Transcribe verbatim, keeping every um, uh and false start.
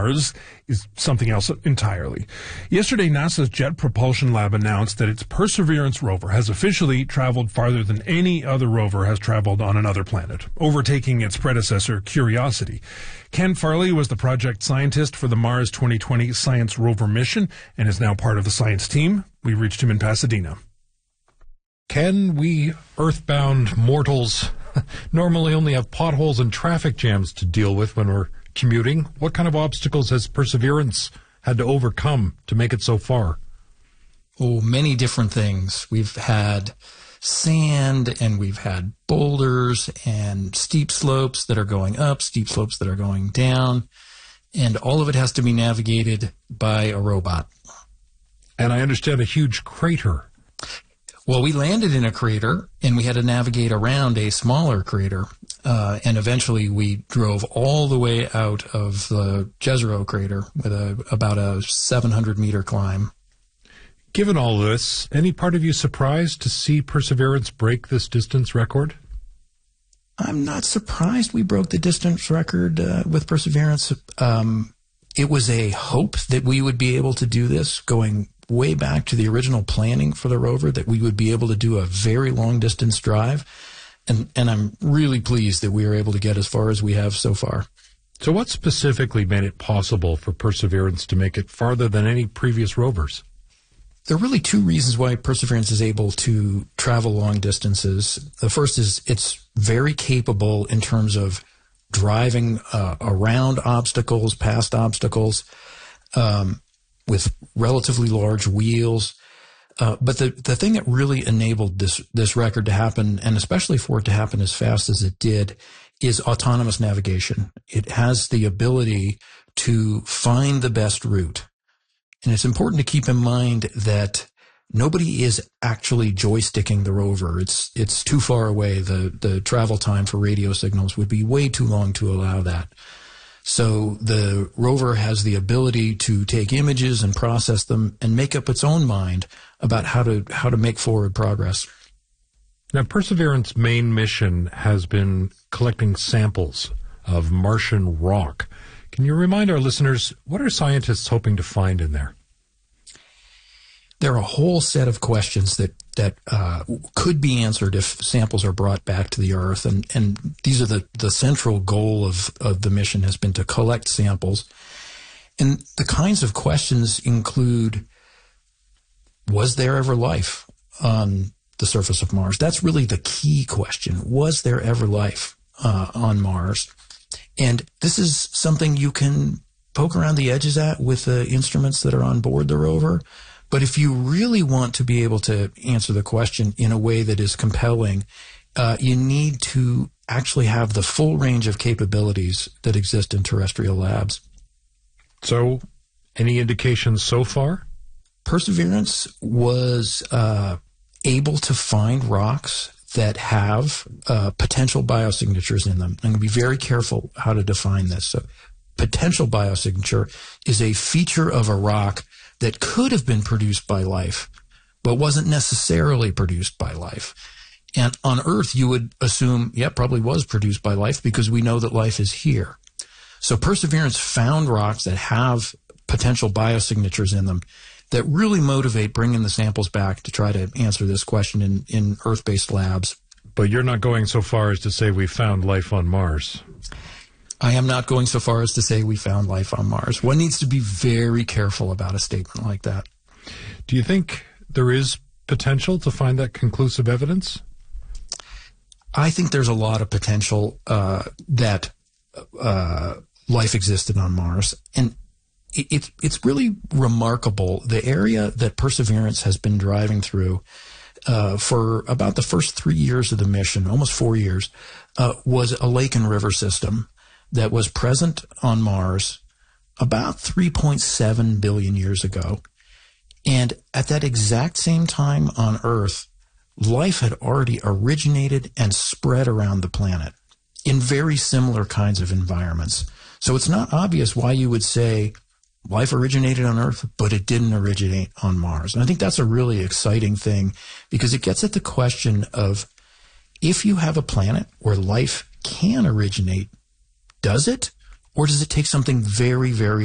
Mars is something else entirely. Yesterday, NASA's Jet Propulsion Lab announced that its Perseverance rover has officially traveled farther than any other rover has traveled on another planet, overtaking its predecessor, Curiosity. Ken Farley was the project scientist for the Mars twenty twenty Science Rover mission and is now part of the science team. We reached him in Pasadena. Ken, we earthbound mortals normally only have potholes and traffic jams to deal with when we're commuting. What kind of obstacles has Perseverance had to overcome to make it so far? Oh, many different things. We've had sand, and we've had boulders and steep slopes that are going up, steep slopes that are going down, and all of it has to be navigated by a robot. And I understand a huge crater. Well, we landed in a crater, and we had to navigate around a smaller crater, uh, and eventually we drove all the way out of the Jezero crater with a, about a seven hundred meter climb. Given all this, any part of you surprised to see Perseverance break this distance record? I'm not surprised we broke the distance record uh, with Perseverance. Um, it was a hope that we would be able to do this going way back to the original planning for the rover, that we would be able to do a very long distance drive. And, and I'm really pleased that we were able to get as far as we have so far. So what specifically made it possible for Perseverance to make it farther than any previous rovers? There are really two reasons why Perseverance is able to travel long distances. The first is it's very capable in terms of driving uh, around obstacles, past obstacles, um, with relatively large wheels. Uh, but the, the thing that really enabled this, this record to happen, and especially for it to happen as fast as it did, is autonomous navigation. It has the ability to find the best route. And it's important to keep in mind that nobody is actually joysticking the rover. It's, it's too far away. The, the travel time for radio signals would be way too long to allow that. So the rover has the ability to take images and process them and make up its own mind about how to how to make forward progress. Now, Perseverance's main mission has been collecting samples of Martian rock. Can you remind our listeners, what are scientists hoping to find in there? There are a whole set of questions that that uh, could be answered if samples are brought back to the Earth, and and these are the the central goal of of the mission has been to collect samples, and the kinds of questions include: was there ever life on the surface of Mars? That's really the key question. Was there ever life uh, on Mars? And this is something you can poke around the edges at with the instruments that are on board the rover. But if you really want to be able to answer the question in a way that is compelling, uh, you need to actually have the full range of capabilities that exist in terrestrial labs. So, any indications so far? Perseverance was uh, able to find rocks that have uh, potential biosignatures in them. I'm going to be very careful how to define this. So, potential biosignature is a feature of a rock that could have been produced by life, but wasn't necessarily produced by life. And on Earth, you would assume, yeah, probably was produced by life because we know that life is here. So Perseverance found rocks that have potential biosignatures in them that really motivate bringing the samples back to try to answer this question in, in Earth-based labs. But you're not going so far as to say we found life on Mars. I am not going so far as to say we found life on Mars. One needs to be very careful about a statement like that. Do you think there is potential to find that conclusive evidence? I think there's a lot of potential uh, that uh, life existed on Mars. And it, it, it's really remarkable. The area that Perseverance has been driving through uh, for about the first three years of the mission, almost four years, uh, was a lake and river system that was present on Mars about three point seven billion years ago. And at that exact same time on Earth, life had already originated and spread around the planet in very similar kinds of environments. So it's not obvious why you would say life originated on Earth, but it didn't originate on Mars. And I think that's a really exciting thing because it gets at the question of if you have a planet where life can originate, does it? Or does it take something very, very